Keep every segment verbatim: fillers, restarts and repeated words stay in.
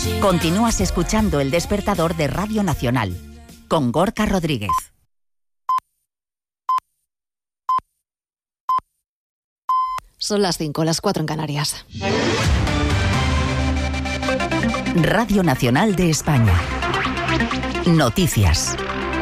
Continúas escuchando El Despertador de Radio Nacional, con Gorka Rodríguez. Son las cinco, las cuatro en Canarias. Radio Nacional de España. Noticias.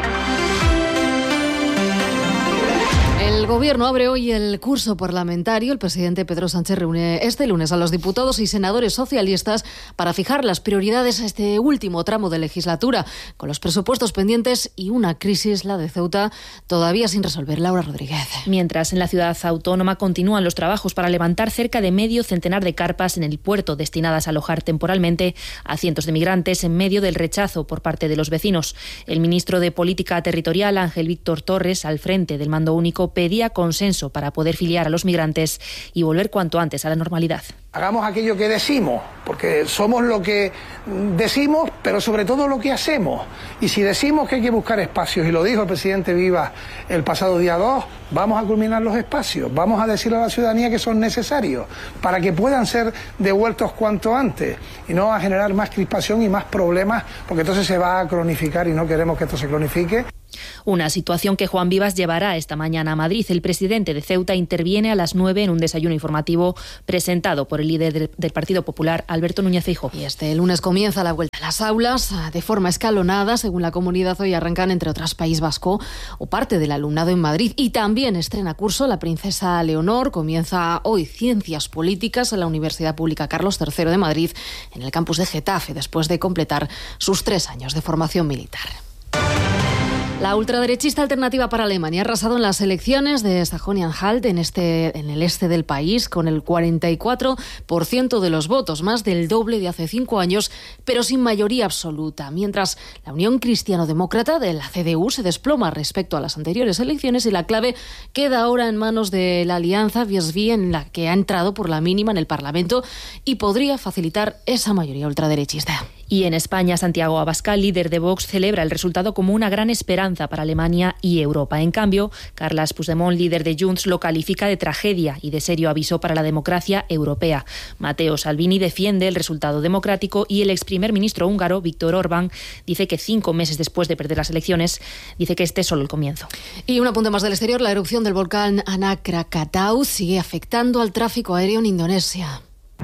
El Gobierno abre hoy el curso parlamentario. El presidente Pedro Sánchez reúne este lunes a los diputados y senadores socialistas para fijar las prioridades a este último tramo de legislatura, con los presupuestos pendientes y una crisis, la de Ceuta, todavía sin resolver. Laura Rodríguez. Mientras en la ciudad autónoma continúan los trabajos para levantar cerca de medio centenar de carpas en el puerto destinadas a alojar temporalmente a cientos de migrantes en medio del rechazo por parte de los vecinos. El ministro de Política Territorial, Ángel Víctor Torres, al frente del mando único, pedía consenso para poder filiar a los migrantes y volver cuanto antes a la normalidad. Hagamos aquello que decimos, porque somos lo que decimos, pero sobre todo lo que hacemos. Y si decimos que hay que buscar espacios, y lo dijo el presidente Vivas el pasado día dos, vamos a culminar los espacios, vamos a decirle a la ciudadanía que son necesarios para que puedan ser devueltos cuanto antes y no a generar más crispación y más problemas, porque entonces se va a cronificar y no queremos que esto se cronifique. Una situación que Juan Vivas llevará esta mañana a Madrid. El presidente de Ceuta interviene a las nueve en un desayuno informativo presentado por el líder del Partido Popular, Alberto Núñez Feijóo. Y este lunes comienza la vuelta a las aulas de forma escalonada. Según la comunidad, hoy arrancan, entre otras, País Vasco o parte del alumnado en Madrid. Y también estrena curso la princesa Leonor. Comienza hoy Ciencias Políticas en la Universidad Pública Carlos tercero de Madrid, en el campus de Getafe, después de completar sus tres años de formación militar. La ultraderechista Alternativa para Alemania ha arrasado en las elecciones de Sajonia-Anhalt en, este, en el este del país con el cuarenta y cuatro por ciento de los votos, más del doble de hace cinco años, pero sin mayoría absoluta. Mientras la Unión Cristiano-Demócrata de la C D U se desploma respecto a las anteriores elecciones y la clave queda ahora en manos de la alianza V S V, en la que ha entrado por la mínima en el Parlamento y podría facilitar esa mayoría ultraderechista. Y en España, Santiago Abascal, líder de Vox, celebra el resultado como una gran esperanza para Alemania y Europa. En cambio, Carles Puigdemont, líder de Junts, lo califica de tragedia y de serio aviso para la democracia europea. Matteo Salvini defiende el resultado democrático y el ex primer ministro húngaro, Viktor Orbán, dice que cinco meses después de perder las elecciones, dice que este es solo el comienzo. Y un apunte más del exterior: la erupción del volcán Anak Krakatau sigue afectando al tráfico aéreo en Indonesia.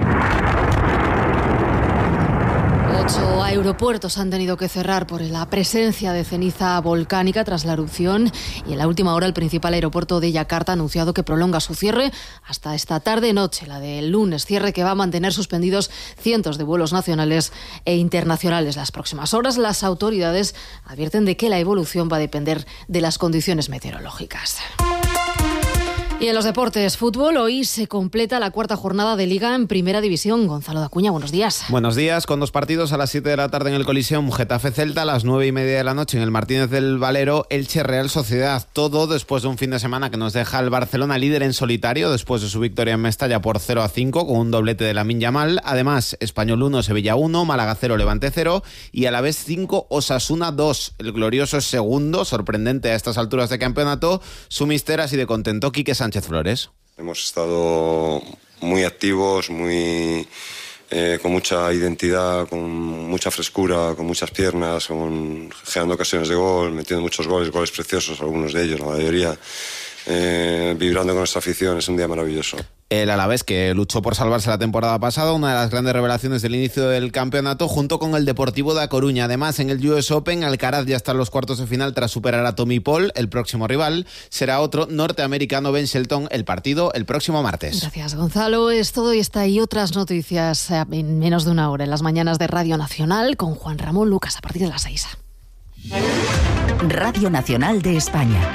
Ocho aeropuertos han tenido que cerrar por la presencia de ceniza volcánica tras la erupción, y en la última hora el principal aeropuerto de Yakarta ha anunciado que prolonga su cierre hasta esta tarde-noche, la del lunes, cierre que va a mantener suspendidos cientos de vuelos nacionales e internacionales. Las próximas horas las autoridades advierten de que la evolución va a depender de las condiciones meteorológicas. Y en los deportes, fútbol, hoy se completa la cuarta jornada de Liga en Primera División. Gonzalo Dacuña, buenos días. Buenos días, con dos partidos a las siete de la tarde en el Coliseum, Getafe-Celta, a las nueve y media de la noche en el Martínez del Valero, Elche-Real Sociedad. Todo después de un fin de semana que nos deja el Barcelona líder en solitario, después de su victoria en Mestalla por cero a cinco, con un doblete de Lamine Yamal. Además, Español uno, Sevilla uno, Málaga cero, Levante cero y a la vez cinco, Osasuna dos. El glorioso es segundo, sorprendente a estas alturas de campeonato. Su mister así de contento, Quique Sánchez Flores. Hemos estado muy activos, muy eh, con mucha identidad, con mucha frescura, con muchas piernas, con, generando ocasiones de gol, metiendo muchos goles, goles preciosos, algunos de ellos, la mayoría, eh, vibrando con nuestra afición. Es un día maravilloso. El Alavés, que luchó por salvarse la temporada pasada, una de las grandes revelaciones del inicio del campeonato, junto con el Deportivo de A Coruña. Además, en el U S Open, Alcaraz ya está en los cuartos de final tras superar a Tommy Paul. El próximo rival será otro norteamericano, Ben Shelton. El partido el próximo martes. Gracias, Gonzalo. Es todo y esta y otras noticias en menos de una hora en las mañanas de Radio Nacional con Juan Ramón Lucas a partir de las seis. Radio Nacional de España.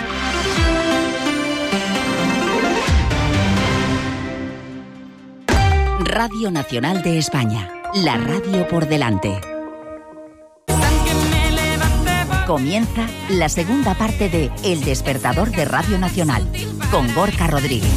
Radio Nacional de España, la radio por delante. Comienza la segunda parte de El Despertador de Radio Nacional, con Gorka Rodríguez.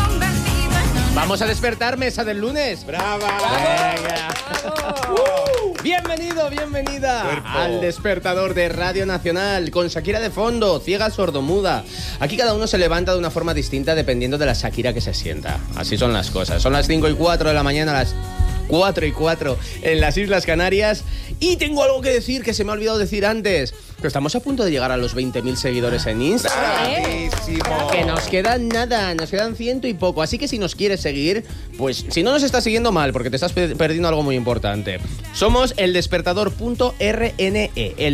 Vamos a despertar, mesa del lunes. ¡Brava! ¡Venga! ¡Uh! Bienvenido, bienvenida Cuerpo. Al despertador de Radio Nacional, con Shakira de fondo, ciega, sordomuda. Aquí cada uno se levanta de una forma distinta dependiendo de la Shakira que se sienta. Así son las cosas. Son las cinco y cuatro de la mañana, las cuatro y cuatro en las Islas Canarias. Y tengo algo que decir que se me ha olvidado decir antes. Que estamos a punto de llegar a los veinte mil seguidores en Instagram. ¡Bravísimo! Que nos quedan nada, nos quedan ciento y poco. Así que si nos quieres seguir, pues si no nos estás siguiendo mal, porque te estás perdiendo algo muy importante. Somos eldespertador.rne,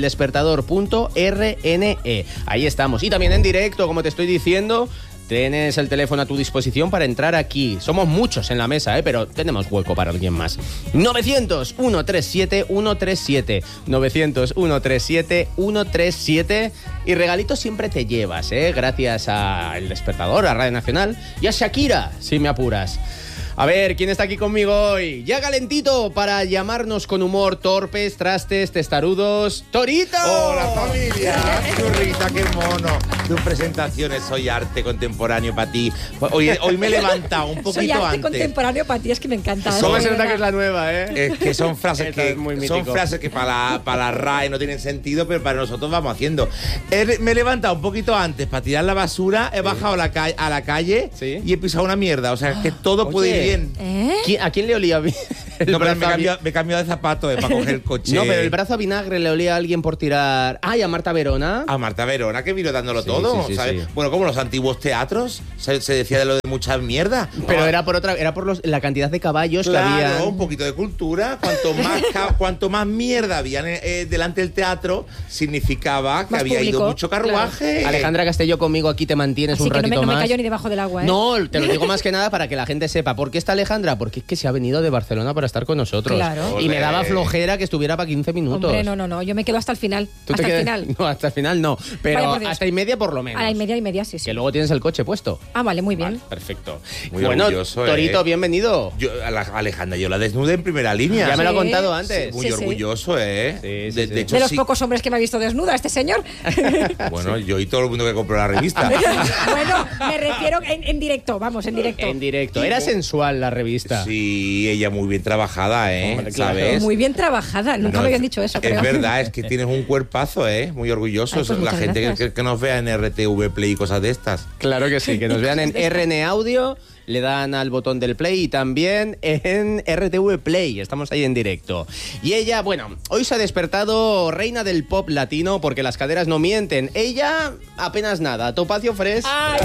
eldespertador.rne. Ahí estamos. Y también en directo, como te estoy diciendo. Tienes el teléfono a tu disposición para entrar aquí. Somos muchos en la mesa, ¿eh? Pero tenemos hueco para alguien más. novecientos, ciento treinta y siete, ciento treinta y siete. novecientos, ciento treinta y siete, ciento treinta y siete. Y regalitos siempre te llevas, ¿eh? Gracias a El Despertador, a Radio Nacional y a Shakira, si me apuras. A ver, ¿quién está aquí conmigo hoy? Ya calentito para llamarnos con humor, torpes, trastes, testarudos. ¡Torito! ¡Hola, familia! ¡Churrita, qué mono! Tus presentaciones, soy arte contemporáneo para ti. Hoy, hoy me he levantado un poquito soy arte antes. contemporáneo para ti, es que me encanta. ¿Cómo se nota que es la nueva, eh? Es que son frases Esta que es muy son mítico. frases que para la, para la R A E no tienen sentido, pero para nosotros vamos haciendo. He- me he levantado un poquito antes para tirar la basura, he bajado a la, ca- a la calle Sí. y he pisado una mierda. O sea, es que todo Oye. puede ir bien. ¿Eh? ¿Quién- ¿A quién le olía bien? El No, pero brazo me he a vi- cambiado, me he cambiado de zapato eh, para coger el coche. No, pero el brazo a vinagre le olía a alguien por tirar... ¡Ay, a Marta Verona! A Marta Verona, que vino dándolo Sí, todo, sí, sí, ¿sabes? sí. Bueno, como los antiguos teatros, se, se decía de lo de mucha mierda. Pero Ah, era por otra, era por los- la cantidad de caballos claro, que había. un poquito de cultura. Cuanto más, ca- cuanto más mierda había eh, delante del teatro, significaba que Más había público, ido mucho carruaje. Alejandra Castelló, conmigo aquí te mantienes Así un que no ratito me, no me más. cayó ni debajo del agua, ¿eh? No, te lo digo más que nada para que la gente sepa. ¿Por qué está Alejandra? Porque es que se ha venido de Barcelona para estar con nosotros. Claro. Y me daba Olé. flojera que estuviera para quince minutos. Hombre, no, no, no, yo me quedo hasta el final. ¿Tú te Hasta el quedas- final. No, hasta el final no. Pero Vaya por Dios. hasta y media por lo menos. A la y media y media, sí, sí. Que luego tienes el coche puesto. Ah, vale, muy bien. Vale, perfecto. Muy bueno, orgulloso, Torito, ¿eh? bienvenido. Yo, a la- Alejandra, yo la desnudé en primera línea. Ya me lo ha Sí. contado Sí, antes. muy Sí, sí. orgulloso, ¿eh? Sí, sí, de, sí. de hecho, De los sí. pocos hombres que me ha visto desnuda, este señor. Bueno, yo y todo el mundo que compró la revista. Bueno, me refiero en, en directo, vamos, en directo. En directo. Era sensual la revista. Sí, ella muy bien trabajada, ¿eh? Hombre, claro. ¿Sabes? Muy bien trabajada, nunca No, me habían dicho eso, Es creo. verdad, es que tienes un cuerpazo, ¿eh? Muy orgulloso. Ay, pues la muchas gente que, gracias. que- que nos vea en R T V Play y cosas de estas. Claro que sí, que nos vean en R N Audio, le dan al botón del play y también en R T V Play, estamos ahí en directo. Y ella, bueno, hoy se ha despertado reina del pop latino porque las caderas no mienten. Ella, apenas nada. Topacio Fresh, ¡Ay,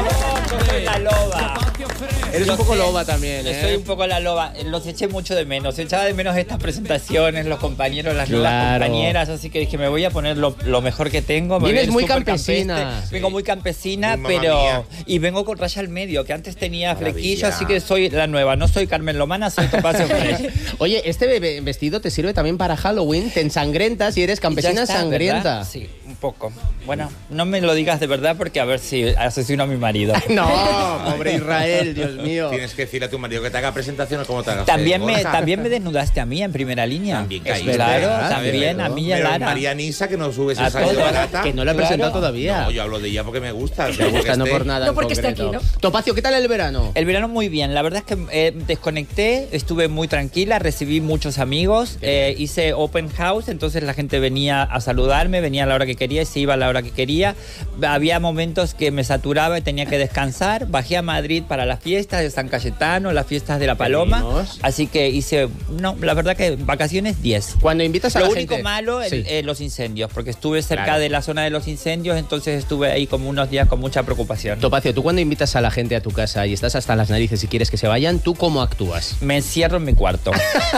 yo soy la loba! eres Yo un poco sé, loba también, yo ¿eh? soy un poco la loba. Los eché mucho de menos. Echaba de menos estas presentaciones, los compañeros, las nuevas Claro. compañeras. Así que dije, me voy a poner lo, lo mejor que tengo. Me voy a Vienes ir muy súper campesina. campestre. Vengo muy campesina, Muy mamá pero... mía. Y vengo con raya al medio, que antes tenía Maravilla. flequillo, así que soy la nueva. No soy Carmen Lomana, soy Topacio Fresh. Oye, este bebé- vestido te sirve también para Halloween, te ensangrentas y eres Ya campesina está, sangrienta. ¿verdad? Sí, un poco. Bueno, no me lo digas de verdad porque a ver si asesino a mi marido. No, pobre Israel, Dios mío. Tienes que decirle a tu marido que te haga presentaciones como te haga. También me, Borja. también me desnudaste a mí en primera línea. También Es caíste, Claro, ¿verdad? también a mí y a Pero Lara. María Nisa, que no sube A esa sangre todos. barata. Que no lo he Claro. presentado todavía. No, yo hablo de ella porque me gusta. Me gusta, no por nada No en porque esté concreto. aquí, ¿no? Topacio, ¿qué tal el verano? El verano muy bien, la verdad es que eh, desconecté, estuve muy tranquila, recibí muchos amigos, eh, hice open house, entonces la gente venía a saludarme, venía a la hora que quería y se iba a la hora que quería. Había momentos que me saturaba y tenía que descansar, bajé a Madrid para las fiestas de San Cayetano, las fiestas de la Paloma, Venimos. así que hice, no, la verdad que vacaciones diez. Cuando invitas a Lo la único gente... malo, el- Sí. eh, los incendios, porque estuve cerca Claro. de la zona de los incendios, entonces estuve ahí como unos días con mucha preocupación. Topacio, tú cuando invitas a la gente a tu casa y estás hasta las narices y quieres que se vayan, ¿tú cómo actúas? Me encierro en mi cuarto.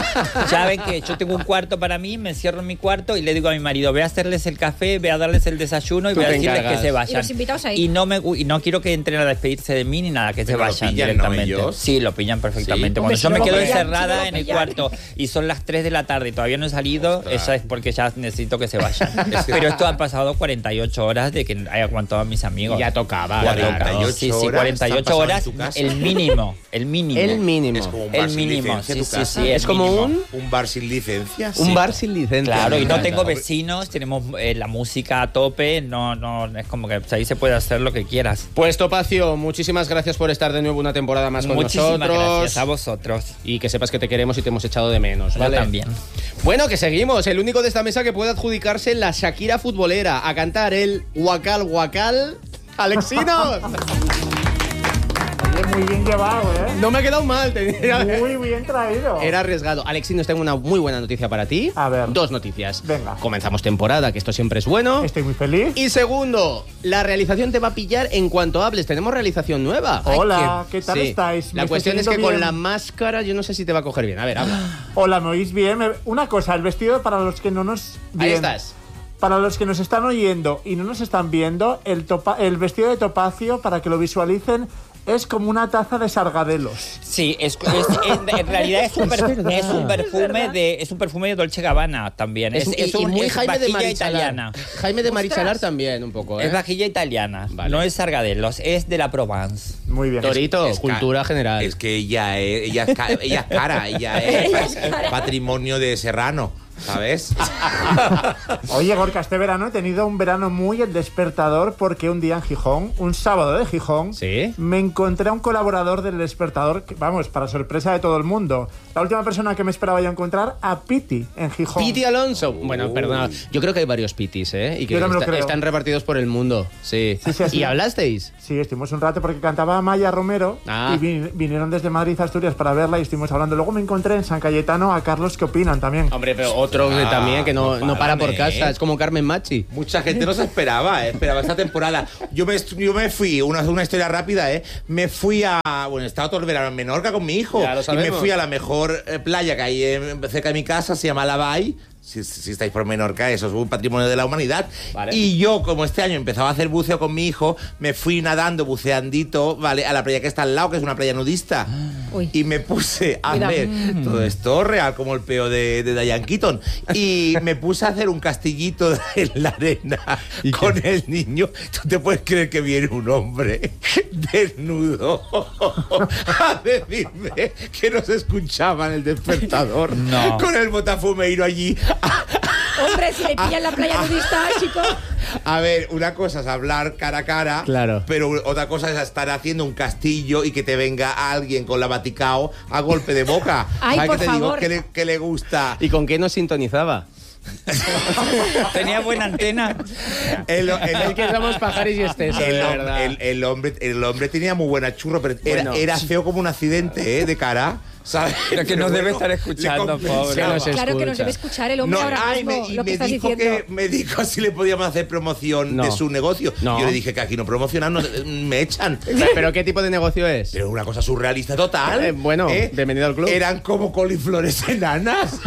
Ya ven que yo tengo un cuarto para mí, me encierro en mi cuarto y le digo a mi marido, ve a hacerles el café, ve a darles el desayuno y Tú ve a te decirles encargas. que se vayan. Y los invitados ahí. Y no, me, y no quiero que entren a despedirse de mí ni nada, que se Pero lo vayan pillan, ¿no, directamente. ellos? Sí, lo pillan perfectamente. Sí. Cuando Hombre, yo si me no lo quedo pillan, si encerrada no lo en el pillan. cuarto y son las tres de la tarde y todavía no he salido, Ostras. eso es porque ya necesito que se vayan. Pero esto han pasado cuarenta y ocho horas de que he aguantado a mis amigos. Ya tocaba. cuarenta y ocho claro. Sí, sí, horas cuarenta y están ocho pasando horas, en tu casa. el mínimo, el mínimo. El mínimo. Es como un El bar sin mínimo, licencia sí, tu sí, casa. sí, Es el como mínimo. un... Un bar sin licencia. Un sí. bar sin licencia. Claro, y no Me tengo encanta. vecinos, tenemos eh, la música música a tope, no, no, es como que ahí se puede hacer lo que quieras. Pues Topacio, muchísimas gracias por estar de nuevo una temporada más con Muchísimas nosotros. gracias a vosotros. Y que sepas que te queremos y te hemos echado de menos, ¿vale? Yo también. Bueno, que seguimos. El único de esta mesa que puede adjudicarse la Shakira futbolera a cantar el Guacal Guacal, Alexinos. Muy bien llevado, ¿eh? No me ha quedado mal. Tenía... Muy bien traído. Era arriesgado. Alexinos, tengo una muy buena noticia para ti. A ver. Dos noticias. Venga. Comenzamos temporada, que esto siempre es bueno. Estoy muy feliz. Y segundo, la realización te va a pillar en cuanto hables. Tenemos realización nueva. Hola, Ay, ¿qué tal sí. estáis? La ¿Me cuestión es estáis que oyendo con bien? la máscara yo no sé si te va a coger bien. A ver, habla. Hola, ¿me oís bien? Me- Una cosa, el vestido para los que no nos... Ahí bien. estás. Para los que nos están oyendo y no nos están viendo, el, topa- el vestido de Topacio, para que lo visualicen, es como una taza de sargadelos. Sí, es, es- es- en realidad es un, per- es un perfume de es un perfume de Dolce Gabbana también. Es, Es- es y- y un- muy es Jaime de vajilla Marichalar. italiana. Jaime de Marichalar también, un poco, ¿eh? Es vajilla italiana, Vale. no es sargadelos, es de la Provence. Muy bien. Torito, Es ca- cultura general. Es que ella es, ella es, ca- ella es cara, ella es, Ella es cara. patrimonio de Serrano, ¿sabes? Oye, Gorka, este verano he tenido un verano muy el despertador porque un día en Gijón, un sábado de Gijón, ¿Sí? me encontré a un colaborador del despertador, que, vamos, para sorpresa de todo el mundo. La última persona que me esperaba yo encontrar, a Piti, en Gijón. Piti Alonso. Bueno, perdona. Yo creo que hay varios Pitis, ¿eh? Y que Yo también lo está- creo. están repartidos por el mundo. Sí. Sí, sí, así ¿Y es. hablasteis? Sí, estuvimos un rato porque cantaba Maya Romero Ah. y vin- vinieron desde Madrid a Asturias para verla y estuvimos hablando. Luego me encontré en San Cayetano a Carlos, ¿qué opinan también? Hombre, pero otro que Ah, también que no, no no para paran, por ¿eh? casa. Es como Carmen Machi. Mucha gente no se esperaba, ¿eh? Esperaba esta temporada. Yo me, yo me fui, una, una historia rápida, ¿eh? Me fui a... Bueno, he estado todo el verano en Menorca con mi hijo. Ya lo y sabemos. me fui a la mejor eh, playa que hay en- cerca de mi casa, se llama La Bay. Si, si estáis por Menorca, eso es un patrimonio de la humanidad. Vale. Y yo, como este año empezaba a hacer buceo con mi hijo, me fui nadando, buceandito, ¿vale? A la playa que está al lado, que es una playa nudista. Uy. Y me puse a Cuidado. hacer todo esto real como el peo de, de Diane Keaton. Y me puse a hacer un castillito en la arena con el niño. ¿Tú te puedes creer que viene un hombre desnudo a decirme que no se escuchaba en el despertador? No. Con el botafumeiro allí. Hombre, si le pillan la playa nudista, chico. A ver, una cosa es hablar cara a cara, Claro. pero otra cosa es estar haciendo un castillo y que te venga alguien con la Vaticao a golpe de boca. Ay, ¿Sabes por qué te digo? favor. Que le, que le gusta. ¿Y con qué nos sintonizaba? Tenía buena antena. El, el- Es que somos pajares y excesos, el de hom- verdad. el- el hombre, el hombre tenía muy buena churro, pero era, Bueno. era feo como un accidente, ¿eh? De cara. ¿Sabes? Pero que nos debe bueno, estar le escuchando, compensaba. pobre. Que nos Claro que nos escucha. debe escuchar el hombre No, ahora ay, mismo, me, y lo que me estás dijo diciendo. que me dijo si le podíamos hacer promoción No. de su negocio. No. Yo le dije que aquí no promocionan, no, me echan. ¿Pero qué tipo de negocio es? Pero una cosa surrealista total. Eh, bueno, bienvenido al club. Eran como coliflores enanas.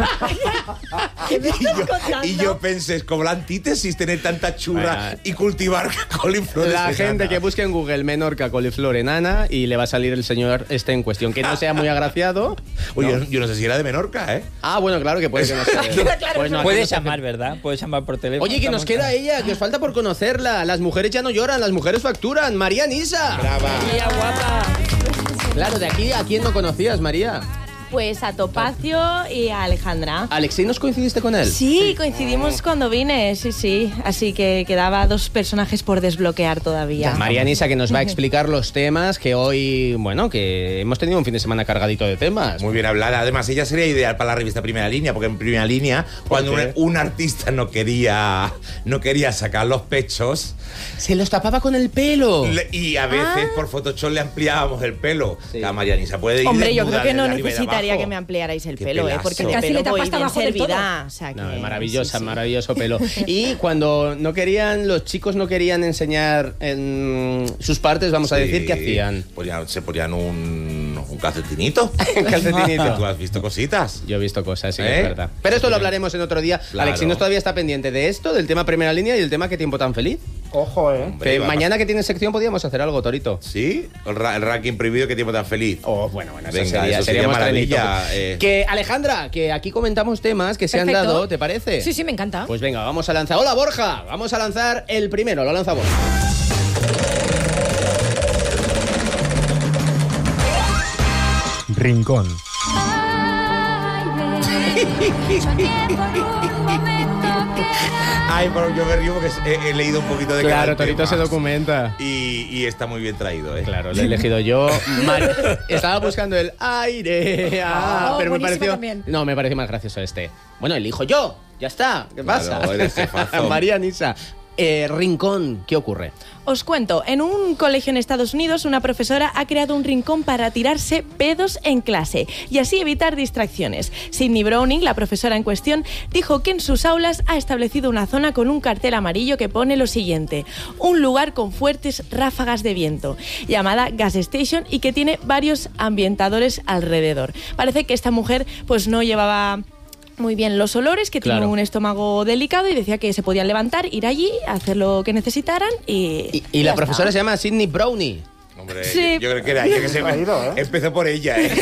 ¿Qué me y, estás yo, contando? y yo pensé, es como la antítesis tener tanta churra Bueno. y cultivar coliflores La enanas. gente que busque en Google Menorca coliflor enana y le va a salir el señor este en cuestión. Que no sea muy agraciado. Oye, No. yo no sé si era de Menorca, ¿eh? Ah, bueno, claro que puede que no sea. Pues no, aquí Puedes no se hace- llamar, ¿verdad? Puedes llamar por teléfono. Oye, que nos Estamos- queda ella, que os falta por conocerla. Las mujeres ya no lloran, las mujeres facturan. María Nisa. Brava. Tía guapa. Claro, de aquí a quién no conocías, María. Pues a Topacio y a Alejandra. ¿Alexei nos coincidiste con él? Sí, coincidimos cuando vine, sí, sí. Así que quedaba dos personajes por desbloquear todavía. María Nisa, que nos va a explicar los temas que hoy, bueno, que hemos tenido un fin de semana cargadito de temas. Muy bien hablada. Además, ella sería ideal para la revista Primera Línea, porque en Primera Línea, cuando un, qué? un artista no quería, no quería sacar los pechos, Se los tapaba con el pelo. le- y a veces por Photoshop le ampliábamos el pelo. Sí. La Marianisa puede ir Hombre, yo desnuda creo que no de arriba y de necesitaría abajo. que me ampliarais el Qué pelo, ¿eh? pelazo. Porque de Casi pelo le tapas voy hasta bien abajo del todo. servida. O sea que, No, maravillosa, sí, sí. maravilloso pelo. Y cuando no querían, los chicos no querían enseñar en sus partes, vamos a Sí. decir, ¿qué hacían? Ponían- se ponían un, un calcetinito. En calcetinito. ¿Tú has visto cositas? Yo he visto cosas, sí, ¿Eh? es verdad. Pero esto lo hablaremos en otro día. Claro. Alexinos todavía está pendiente de esto, del tema Primera Línea y del tema Qué tiempo tan feliz. Ojo, ¿eh? Hombre, Que va a mañana que tienes sección podíamos hacer algo, Torito. ¿Sí? El, ra- el ranking prohibido, qué tiempo tan feliz. Oh, bueno, bueno, eso Venga, sería, eso sería sería más maravilla, trending eh. topic. Que Alejandra, que aquí comentamos temas que se han Perfecto. dado, ¿te parece? Sí, sí, me encanta. Pues venga, vamos a lanzar. Hola, Borja. Vamos a lanzar el primero. Lo lanza Borja. Rincón. Ay, ven, soñé por un momento Ay, pero yo me río porque he, he leído un poquito de Claro, cada Torito tema. se documenta. Y, y está muy bien traído, ¿eh? Claro, lo he elegido yo. Mar- Estaba buscando el aire. Ah, Oh, pero me buenísimo pareció. también. No, me pareció más gracioso este. Bueno, elijo yo. Ya está. ¿Qué Claro, pasa? eres jefazo. María Nisa. Eh, Rincón, ¿qué ocurre? Os cuento, en un colegio en Estados Unidos una profesora ha creado un rincón para tirarse pedos en clase y así evitar distracciones. Sydney Browning, la profesora en cuestión, dijo que en sus aulas ha establecido una zona con un cartel amarillo que pone lo siguiente: un lugar con fuertes ráfagas de viento, llamada Gas Station, y que tiene varios ambientadores alrededor. Parece que esta mujer pues no llevaba muy bien los olores, que Claro. tiene un estómago delicado y decía que se podían levantar, ir allí, hacer lo que necesitaran y... Y, y la profesora se llama Sydney Brownie. Hombre, Sí. yo, yo creo que era ella que se Traído, ¿eh? empezó por ella, ¿eh?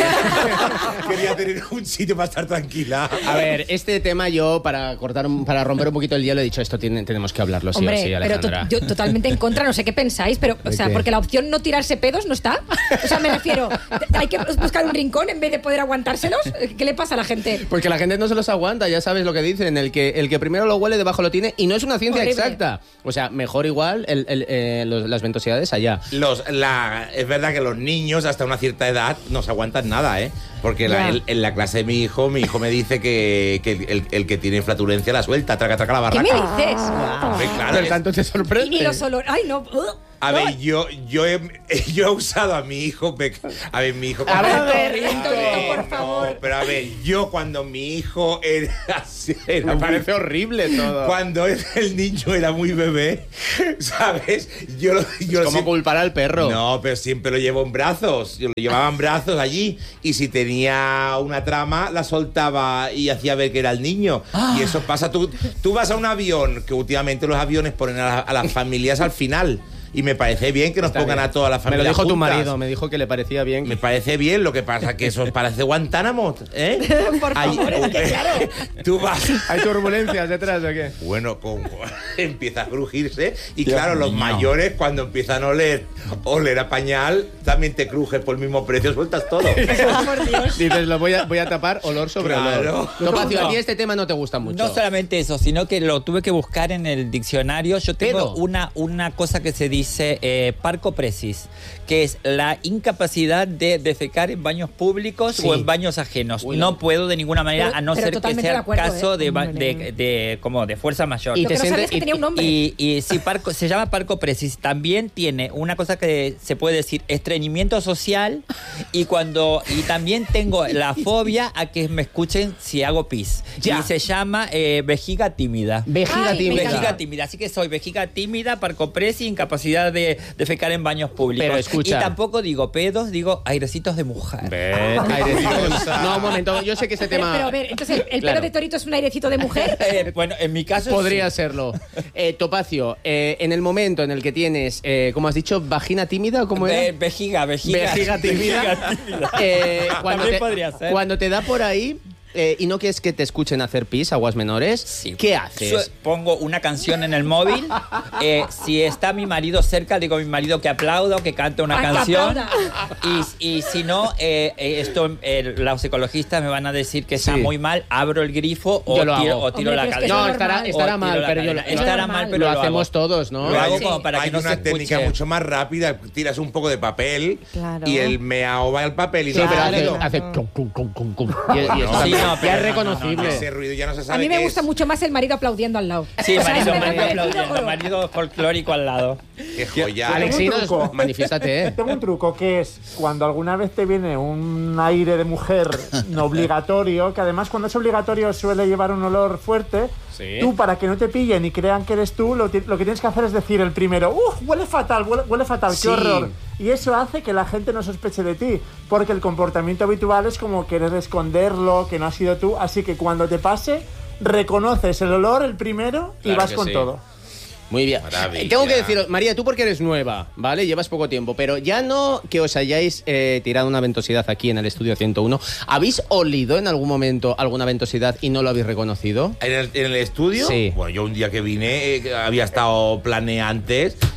Quería tener un sitio para estar tranquila. A ver, este tema yo, para cortar, un- para romper un poquito el hielo, he dicho, esto tiene- tenemos que hablarlo sí Hombre, o sí, pero to- Alejandra. yo totalmente en contra, no sé qué pensáis, pero, o ¿De sea, qué? porque la opción no tirarse pedos no está. O sea, me refiero, hay que buscar un rincón en vez de poder aguantárselos. ¿Qué le pasa a la gente? Porque la gente no se los aguanta, ya sabes lo que dicen, el que, el que primero lo huele, debajo lo tiene, y no es una ciencia Horrible. exacta. O sea, mejor igual el- el, eh, los- las ventosidades allá. Los, la, es verdad que los niños hasta una cierta edad no se aguantan nada, ¿eh? Porque la- Ya. el- en la clase de mi hijo, mi hijo me dice que, que el, el- el que tiene flatulencia la suelta, traca, traca la ¿Qué barraca. me dices? Hombre, claro, Pero es- tanto te Y, sorprende. y los olores. Ay, no. uh, a ver, yo, yo, he, yo he usado a mi hijo. pe- A ver, mi hijo. A ver, Torito, por favor. No, pero a ver, yo cuando mi hijo era. era Me muy- parece horrible todo. Cuando el, el niño era muy bebé, ¿sabes? Yo lo. Yo Es como siempre- culpar al perro. No, pero siempre lo llevo en brazos. Yo lo llevaba en brazos allí. Y si tenía una trama, la soltaba y hacía ver que era el niño. Y eso pasa. Tú, tú vas a un avión, que últimamente los aviones ponen a, la- a las familias al final. Y me parece bien que nos Está pongan bien. a todas las Me lo familias dijo tu juntas. marido, me dijo que le parecía bien. Me parece bien, lo que pasa que eso parece Guantánamo, ¿eh? Por Ahí- favor, es que claro. Tú vas... ¿Hay turbulencias detrás o qué? Bueno, con, empieza a crujirse y claro, los mayores cuando empiezan a oler, oler a pañal, también te crujes por el mismo precio, sueltas todo. Por Dios. Dices, lo voy a, voy a tapar olor sobre Claro. olor. Topacio, a ti este tema no te gusta mucho. No solamente eso, sino que lo tuve que buscar en el diccionario. Yo tengo Pedo. una, una cosa que se dice eh, parcopresis, que es la incapacidad de defecar en baños públicos Sí. o en baños ajenos. Uy, no no. puedo de ninguna manera, Pero- a no pero ser que totalmente sea de acuerdo, caso ¿eh? de, ba- Hombre. de, de- como de fuerza mayor. Y Lo te que no sabía es sientes- que tenía un nombre. Y, y sí, parco, se llama parcopresis. También tiene una cosa que se puede decir estreñimiento social y cuando y también tengo la fobia a que me escuchen si hago pis. Ya. Y se llama eh, vejiga tímida. Vejiga Ay, me tímida. Vejiga tímida, así que soy vejiga tímida, parcopresis, incapacidad de defecar en baños públicos. Pero escucha. Y tampoco digo pedos, digo airecitos de mujer. Ve, airecitos. No, un momento, yo sé que este Pero, tema... pero a ver, entonces, ¿el Claro. pelo de Torito es un airecito de mujer? Eh, bueno, en mi caso Podría sí. serlo. Eh, Topacio, eh, en el momento en el que tienes, eh, ¿cómo has dicho? ¿Vagina tímida o cómo Ve- era? vejiga, vejiga. Vejiga tímida. Vejiga tímida. Eh, cuando, También te, podría ser. cuando te da por ahí eh, y no quieres que te escuchen hacer pis, aguas menores, Sí. ¿qué haces? Su- Pongo una canción en el móvil. Eh, si está mi marido cerca, digo a mi marido que aplaudo, que cante una Ay, que canción. aplauda. Y, y si no, eh, eh, esto eh, los ecologistas me van a decir que está Sí. muy mal. Abro el grifo o Yo lo tiro, hago. o tiro Hombre, la pero es que cadena. eso No, es estará, normal. estará O tiro mal, la pero yo lo, cadena. Estará mal, pero lo lo hacemos hago. todos, ¿no? Lo hago Hay- como para que hay no se una técnica escuche. mucho más rápida. Tiras un poco de papel Claro. y el meao va al papel y Sí, no pero sale. hace, hace cum, cum, cum, cum, cum. Y, y eso Sí, no, ya pero es no, reconocible. Ese ruido ya no se sabe A mí me qué gusta es. mucho más el marido aplaudiendo al lado. Sí, O sea, marido, me- marido me- me- aplaudiendo, oro. marido folclórico al lado. Qué joya. Alexinos, truco. manifiéstate, ¿eh? Tengo un truco que es cuando alguna vez te viene un aire de mujer no obligatorio, que además cuando es obligatorio suele llevar un olor fuerte, Sí. tú para que no te pillen y crean que eres tú, lo, ti- lo que tienes que hacer es decir el primero, ¡uf! Huele fatal, huele, huele fatal, Sí. qué horror. Y eso hace que la gente no sospeche de ti, porque el comportamiento habitual es como querer esconderlo, que no has sido tú, así que cuando te pase, reconoces el olor el primero y Claro vas que con sí. todo. Muy bien. Maravilla. Eh, Tengo que deciros, María, tú porque eres nueva, ¿vale? Llevas poco tiempo, pero ya no que os hayáis eh, tirado una ventosidad aquí en el estudio ciento uno. ¿Habéis olido en algún momento alguna ventosidad y no lo habéis reconocido? ¿En el, en el estudio? Sí. Bueno, yo un día que vine eh, había estado planeantes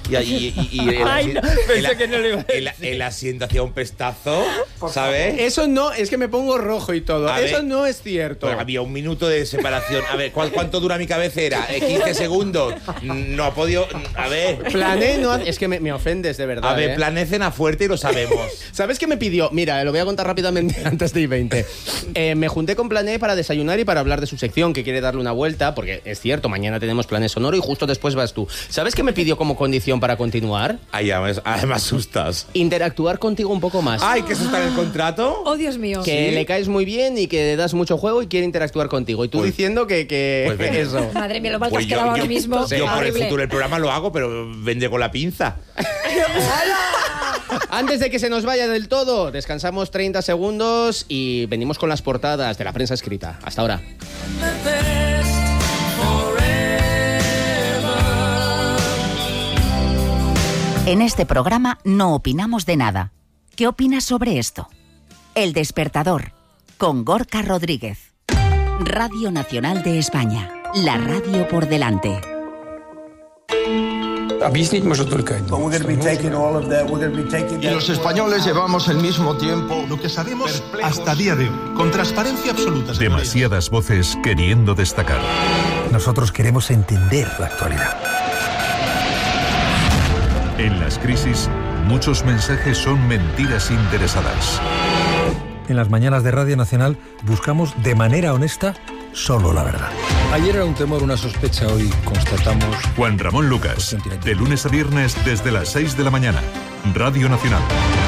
y, y, y, y el, Ay, no, el, pensé que no lo iba a el, el asiento hacía un pestazo, ¿sabes? Eso no, es que me pongo rojo y todo. A Eso ver, no es cierto. Pues había un minuto de separación. A ver, ¿cuál, ¿cuánto dura mi cabecera? Eh, quince segundos. No ha podido... A ver... Plané no... Es que me, me ofendes, de verdad. A ver, ¿eh? Plané cena fuerte y lo sabemos. ¿Sabes qué me pidió? Mira, lo voy a contar rápidamente antes de I veinte. Eh, me junté con Plané para desayunar y para hablar de su sección, que quiere darle una vuelta, porque es cierto, mañana tenemos Plané Sonoro y justo después vas tú. ¿Sabes qué me pidió como condición para continuar? Ay, ya me, ay, me asustas. Interactuar contigo un poco más. Ay, ¿que eso está en el contrato? Oh, Dios mío. Que ¿Sí? le caes muy bien y que das mucho juego y quiere interactuar contigo. Y tú Pues- diciendo que, que pues venga. eso. Madre mía, lo mal que Pues has yo, quedado yo- ahora mismo. yo por el Horrible. futuro del programa lo hago, pero vendré con la pinza. Antes de que se nos vaya del todo, descansamos treinta segundos y venimos con las portadas de la prensa escrita. Hasta ahora. En este programa no opinamos de nada. ¿Qué opinas sobre esto? El Despertador, con Gorka Rodríguez. Radio Nacional de España, la radio por delante. Y los españoles llevamos el mismo tiempo. Lo que sabemos hasta día de hoy, con transparencia absoluta. Demasiadas voces queriendo destacar. Nosotros queremos entender la actualidad. En las crisis, muchos mensajes son mentiras interesadas. En las mañanas de Radio Nacional buscamos de manera honesta solo la verdad. Ayer era un temor, una sospecha, hoy constatamos... Juan Ramón Lucas, de lunes a viernes desde las seis de la mañana. Radio Nacional.